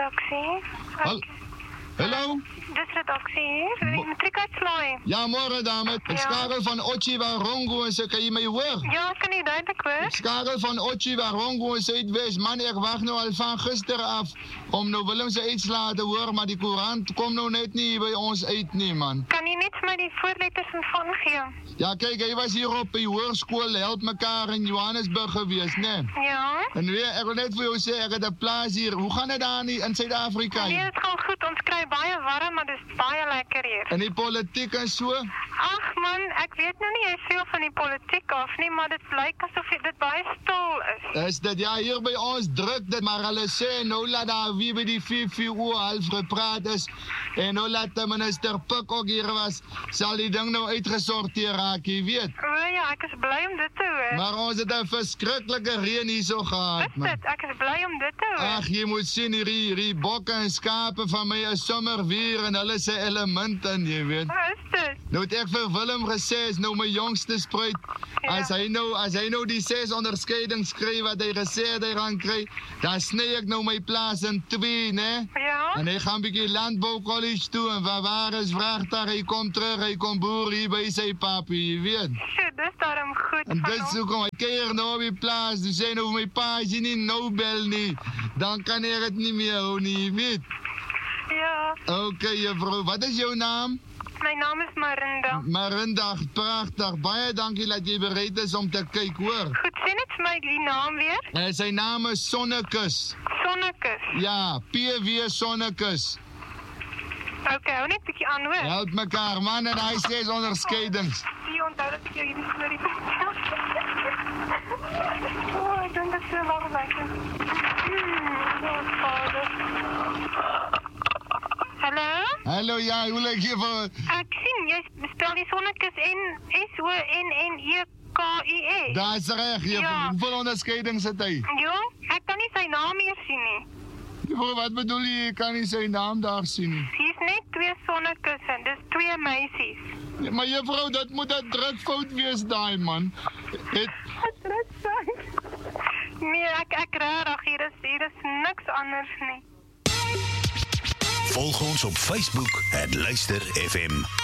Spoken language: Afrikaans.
redaksie. Hallo? Dis redaksie hier. Die matriek uitslaai. Ja, môre dame. Ek skakel van Otjiwarongo en kan jy my hoor? Ja, ek kan nie duidelik hoor. Ek skakel van Otjiwarongo in Suidwes. Man, ek wag nou al van gister af om nou Willem se uitslae te hoor, maar die koerant kom nou net nie by ons uit nie, man. Kan jy net vir my die voorletters van gee? Ja, kyk, hy was hier op die hoërskool Help Mekaar in Johannesburg gewees, né? Ja. En ek wil net vir jou sê, ek het 'n plaas hier. Hoe gaan dit daar in Suid-Afrika? Nee, dit gaan goed. Ons kry baie warm, maar dis baie lekker hier. En die politiek en so? Ag man, ek weet nou nie veel van die politiek af nie, maar dit lyk asof dit baie stil is. Is dit ja, hier by ons druk dit, maar hulle sê nou laat daar wie by die 4 uur half gepraat is en nou laat de minister Pik ook hier was, sal die ding nou uitgesorteer raak, jy weet. O ja, ek is bly om dit te hoor. Maar ons het 'n verskriklike reën hierso gehad, man. Is dit? Ek is bly om dit te hoor. Ag, jy moet sien hierdie bokke en skape van my is sommer weer en hulle se element in, jy weet. Is dit? Nou het ek vir Willem gesê, is nou my jongste spruit. Ja. As hy nou die 6 onderskeidings kry wat hy gesê het hy gaan kry, dan sny ek nou my plaas in 2, né? Ja. En hy gaan bietjie landbou college toe en waar is vragtuig, hy kom terug, hy kom boer hier by sy papi, jy weet. Shit, dis daarom goed. En dis hoekom hy keer nou op die plaas, dus sê nou my pa, as jy nie nou bel nie, dan kan ek het nie meer hou nie, jy weet. Ja. Okay, juffrou, wat is jou naam? My naam is Marinda. Marinda, pragtig. Baie dankie dat jy bereid is om te kyk, hoor. Goed, sê net vir my die naam weer. Sy naam is Sonnekus. Sonnekus. Ja, PW Sonnekus. Okay, hou net 'n bietjie aan, hoor. Help mekaar, man, en hy 6 onderskeidings. Die onthou dat ek jou hierdie storie vertel. Oh, ek dink dit is wel lekker. Hallo? Hallo, ja, hoe lyk jy vir... Ek sien, jy spel die Sonnekus SONNEKUS. Daar is reg, Ja. hoeveel onderskeidings het hy? Ja, ek kan nie sy naam hier sien nie. Juffrou, wat bedoel jy kan nie sy naam daar sien nie? Hier's net 2 Sonnekusse, dis 2 meisies. Ja, maar juffrou, dat moet 'n drukfout wees daai, man. Nee, ek rarig, hier is niks anders nie. Volg ons op Facebook @luister FM.